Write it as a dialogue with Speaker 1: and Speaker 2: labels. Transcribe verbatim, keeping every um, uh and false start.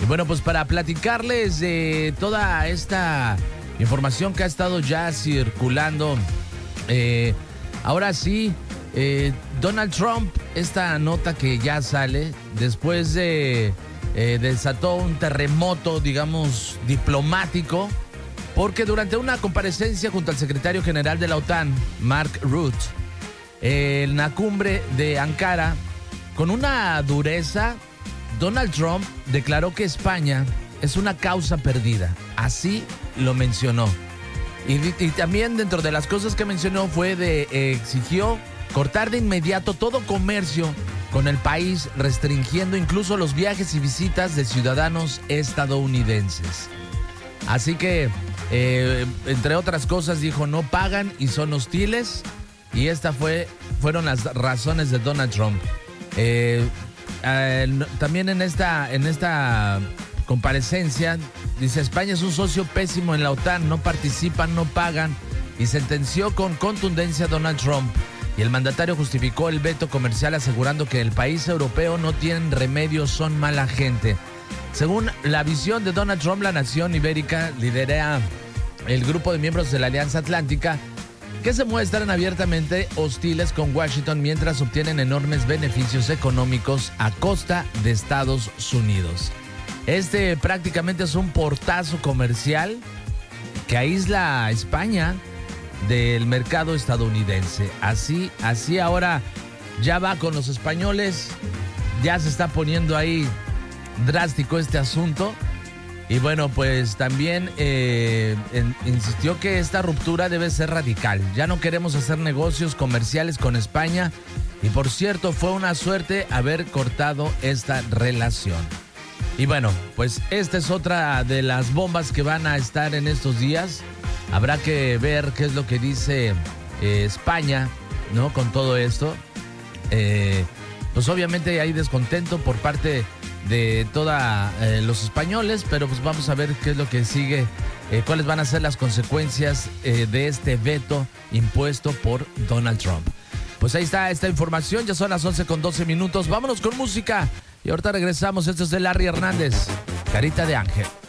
Speaker 1: Y bueno, pues para platicarles de toda esta información que ha estado ya circulando, eh, ahora sí, eh, Donald Trump, esta nota que ya sale después de eh, desató un terremoto, digamos, diplomático, porque durante una comparecencia junto al secretario general de la OTAN, Mark Rutte, en la cumbre de Ankara, con una dureza, Donald Trump declaró que España es una causa perdida. Así lo mencionó. Y, y también dentro de las cosas que mencionó fue de eh, exigió cortar de inmediato todo comercio con el país, restringiendo incluso los viajes y visitas de ciudadanos estadounidenses. Así que, eh, entre otras cosas, dijo, no pagan y son hostiles. Y estas fue, fueron las razones de Donald Trump. Eh, eh, también en esta, en esta comparecencia, dice, España es un socio pésimo en la OTAN, no participan, no pagan, y sentenció con contundencia a Donald Trump. Y el mandatario justificó el veto comercial asegurando que el país europeo no tiene remedio, son mala gente. Según la visión de Donald Trump, la nación ibérica lidera el grupo de miembros de la Alianza Atlántica que se muestran abiertamente hostiles con Washington mientras obtienen enormes beneficios económicos a costa de Estados Unidos. Este prácticamente es un portazo comercial que aísla a España del mercado estadounidense. Así, así ahora ya va con los españoles, ya se está poniendo ahí drástico este asunto. Y bueno, pues también eh, en, insistió que esta ruptura debe ser radical. Ya no queremos hacer negocios comerciales con España. Y por cierto, fue una suerte haber cortado esta relación. Y bueno, pues esta es otra de las bombas que van a estar en estos días. Habrá que ver qué es lo que dice eh, España, ¿no? Con todo esto. Eh, pues obviamente hay descontento por parte de todos eh, los españoles, pero pues vamos a ver qué es lo que sigue, eh, cuáles van a ser las consecuencias eh, de este veto impuesto por Donald Trump. Pues ahí está esta información, ya son las once con doce minutos, vámonos con música y ahorita regresamos. Esto es de Larry Hernández, Carita de Ángel.